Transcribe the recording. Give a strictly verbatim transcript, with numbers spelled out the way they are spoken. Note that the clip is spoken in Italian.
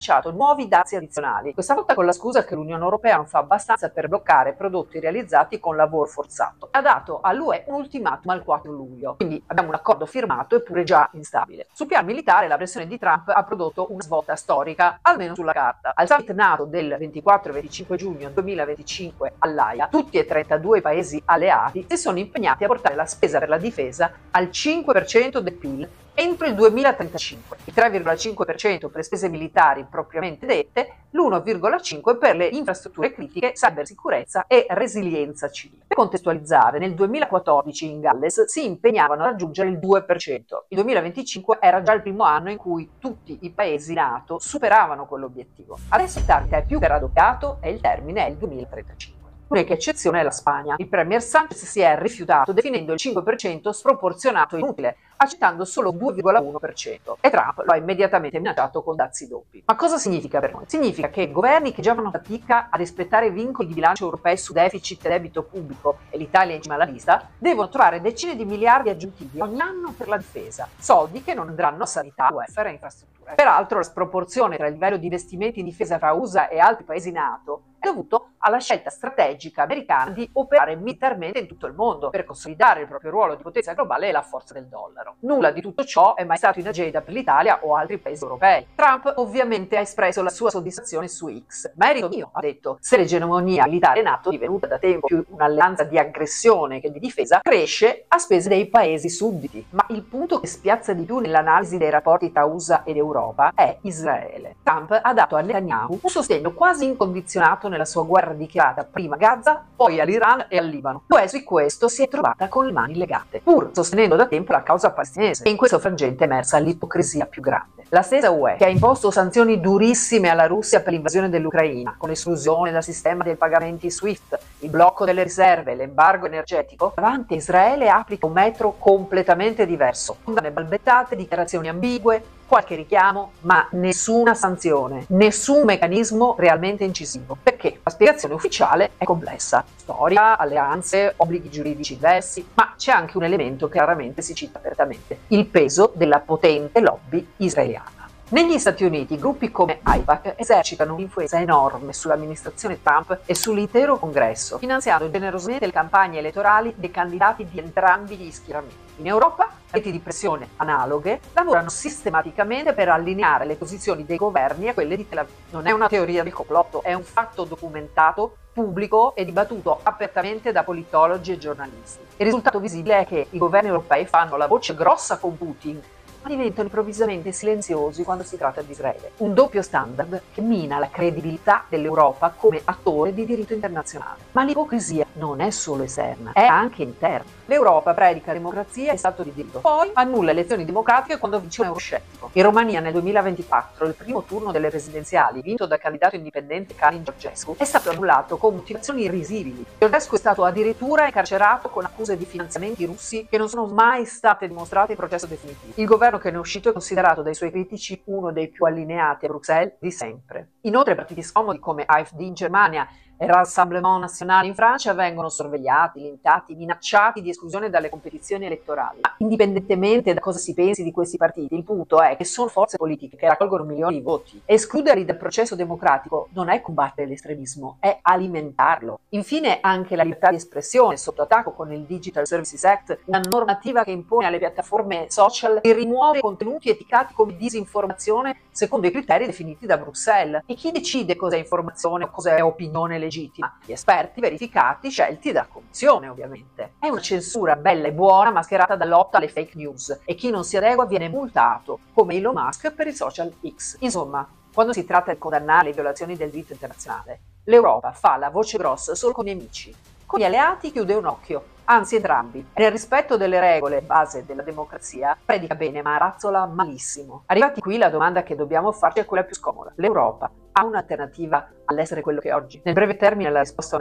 lanciato nuovi dazi addizionali, questa volta con la scusa che l'Unione Europea non fa abbastanza per bloccare prodotti realizzati con lavoro forzato. Ha dato all'U E un ultimatum al quattro luglio, quindi abbiamo un accordo firmato eppure già instabile. Sul piano militare la pressione di Trump ha prodotto una svolta storica, almeno sulla carta. Al summit NATO del ventiquattro e venticinque giugno duemilaventicinque all'Aia, tutti e trentadue i paesi alleati si sono impegnati a portare la spesa per la difesa al cinque per cento del P I L entro il duemilatrentacinque, il tre virgola cinque per cento per le spese militari propriamente dette, l'uno virgola cinque per cento per le infrastrutture critiche, cybersicurezza e resilienza civile. Per contestualizzare, nel duemilaquattordici in Galles si impegnavano a raggiungere il due per cento. Il duemilaventicinque era già il primo anno in cui tutti i paesi NATO superavano quell'obiettivo. Adesso il target è più che raddoppiato e il termine è il duemilatrentacinque. L'unica eccezione è la Spagna. Il premier Sánchez si è rifiutato definendo il cinque per cento sproporzionato e inutile, accettando solo il due virgola uno per cento, e Trump lo ha immediatamente minacciato con dazi doppi. Ma cosa significa per noi? Significa che governi che già fanno fatica a rispettare i vincoli di bilancio europei su deficit e debito pubblico, e l'Italia è in cima alla lista, devono trovare decine di miliardi aggiuntivi ogni anno per la difesa, soldi che non andranno a sanità, welfare e infrastrutture. Peraltro la sproporzione tra il livello di investimenti in difesa fra U S A e altri paesi NATO è dovuto alla scelta strategica americana di operare militarmente in tutto il mondo per consolidare il proprio ruolo di potenza globale e la forza del dollaro. Nulla di tutto ciò è mai stato in agenda per l'Italia o altri paesi europei. Trump ovviamente ha espresso la sua soddisfazione su X. Merito mio, ha detto, se l'egemonia militare NATO, divenuta da tempo più un'alleanza di aggressione che di difesa, cresce a spese dei paesi sudditi. Ma il punto che spiazza di più nell'analisi dei rapporti tra U S A ed Europa è Israele. Trump ha dato a Netanyahu un sostegno quasi incondizionato nella sua guerra dichiarata prima a Gaza, poi all'Iran e al Libano. L'U E su questo si è trovata con le mani legate, pur sostenendo da tempo la causa palestinese, e in questo frangente è emersa l'ipocrisia più grande. La stessa U E, che ha imposto sanzioni durissime alla Russia per l'invasione dell'Ucraina, con l'esclusione dal sistema dei pagamenti SWIFT, il blocco delle riserve, l'embargo energetico, davanti a Israele applica un metro completamente diverso. Condanne balbettate, dichiarazioni ambigue, qualche richiamo, ma nessuna sanzione, nessun meccanismo realmente incisivo, perché la spiegazione ufficiale è complessa. Storia, alleanze, obblighi giuridici diversi, ma c'è anche un elemento che raramente si cita apertamente: il peso della potente lobby israeliana. Negli Stati Uniti gruppi come AIPAC esercitano un'influenza enorme sull'amministrazione Trump e sull'intero congresso, finanziando generosamente le campagne elettorali dei candidati di entrambi gli schieramenti. In Europa, reti di pressione analoghe lavorano sistematicamente per allineare le posizioni dei governi a quelle di Tel Aviv. Non è una teoria del complotto, è un fatto documentato, pubblico e dibattuto apertamente da politologi e giornalisti. Il risultato visibile è che i governi europei fanno la voce grossa con Putin, ma diventano improvvisamente silenziosi quando si tratta di Israele. Un doppio standard che mina la credibilità dell'Europa come attore di diritto internazionale. Ma l'ipocrisia non è solo esterna, è anche interna. L'Europa predica democrazia e Stato di diritto, poi annulla elezioni democratiche quando vince un euroscettico. In Romania nel duemilaventiquattro, il primo turno delle presidenziali, vinto dal candidato indipendente Calin Georgescu, è stato annullato con motivazioni irrisibili. Georgescu è stato addirittura incarcerato con accuse di finanziamenti russi che non sono mai state dimostrate in processo definitivo. Il governo che ne è uscito è considerato dai suoi critici uno dei più allineati a Bruxelles di sempre. Inoltre partiti scomodi come A F D in Germania e Rassemblement National in Francia vengono sorvegliati, limitati, minacciati di esclusione dalle competizioni elettorali. Ma indipendentemente da cosa si pensi di questi partiti, il punto è che sono forze politiche che raccolgono milioni di voti. Escluderli dal processo democratico non è combattere l'estremismo, è alimentarlo. Infine anche la libertà di espressione è sotto attacco con il Digital Services Act, una normativa che impone alle piattaforme social di rimuovere contenuti etichettati come disinformazione secondo i criteri definiti da Bruxelles. E chi decide cosa è informazione o cosa è opinione legittima? Gli esperti verificati, scelti da commissione ovviamente. È una censura bella e buona mascherata da lotta alle fake news, e chi non si adegua viene multato, come Elon Musk per i social X. Insomma, quando si tratta di condannare le violazioni del diritto internazionale, l'Europa fa la voce grossa solo con i nemici. Con gli alleati chiude un occhio, anzi entrambi. E nel rispetto delle regole base della democrazia predica bene ma razzola malissimo. Arrivati qui, la domanda che dobbiamo farci è quella più scomoda. L'Europa ha un'alternativa all'essere quello che è oggi? Nel breve termine la risposta